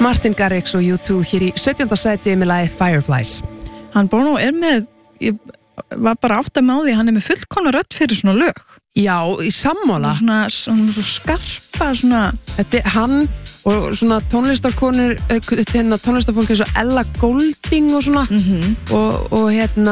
Martin Garrix og U2 hér í 17. sæti með lagið Fireflies. Hann Bono með, ég var bara átt að máði, hann með fullkomna rödd fyrir svona lög. Já, í sammála. Svona skarpa, svona... Þetta er hann og svona tónlistarkonur, tónlistarfólk eins og Ella Golding og svona og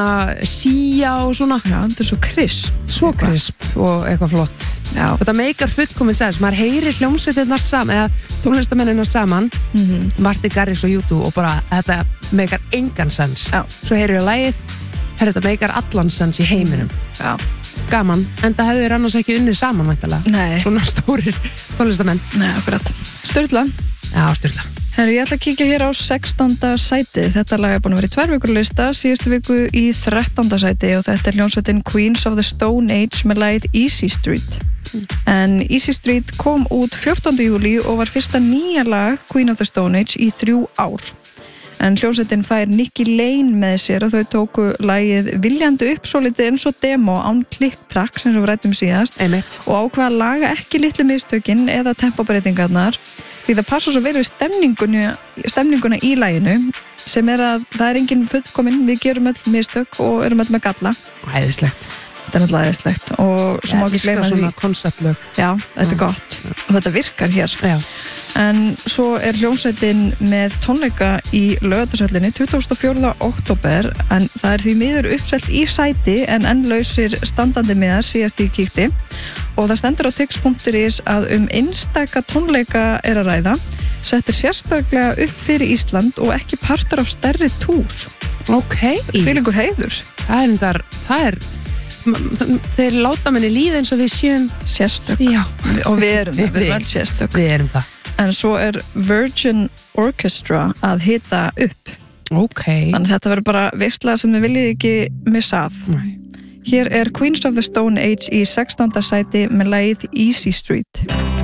Sia og svona. Já, þetta er svo krisp. Svo krisp og eitthvað flott. Já. Þetta meikar fullkominn sens, maður heyrir hljómsveitirnar saman eða tónlistamenninnar saman Martin Garrix og U2 og bara þetta meikar engan sens. Já. Svo heyrir ég lagið, þetta meikar allan sens í heiminum. Já. Gaman, en það hefur annars ekki unnið saman væntanlega. Nei. Svona stórir tónlistamenn. Nei, akkurat. Sturla. Já, Sturla. Herri, ég ætla að kíkja hér á 16. sæti. Þetta lag er búin að vera í 2 vikur lista, síðustu viku í 13. sæti og þetta er hljómsveitin Queens of the Stone Age með lagið Easy Street. En Easy Street kom út 14. júlí og var fyrsta nýja lag Queen of the Stone Age í 3 ár. En hljómsveitin fær Nikki Lane með sér og þau tóku lagið viljandi upp svo litið eins og demo án klipptracks eins og við rættum síðast. Einmitt. Og ákveða að laga ekki litlu mistökin eða tempóbreytingarnar því það passa svo vel við stemninguna í laginu sem er að það er engin fullkomin, við gerum öll mistök og erum öll með galla. Æðislegt. Þetta er náttúrulega æðislegt og svo má ekki gleyma því. Svona konceptlög. Já, þetta er gott og þetta virkar hér. Já. En svo er hljómsveitin með tónleika í Laugardalshöllinni 24. október en það er því miður uppselt í sæti en enn lausir standandi miðar síðast í kíkti og það stendur á tix.is að einstaka tónleika er að ræða settir sérstaklega upp fyrir Ísland og ekki partur af stærri túr. Ok. Fílingur heiður. Það er þeir láta manni líða eins og við séum sérstök. Já. Og við erum vel sérstök. Við erum það. En svo er Virgin Orchestra að hita upp. Ok. Þannig þetta verður bara veistlega sem þið viljið ekki missa af. Nei. Hér er Queens of the Stone Age í 16. sæti með lagið Easy Street.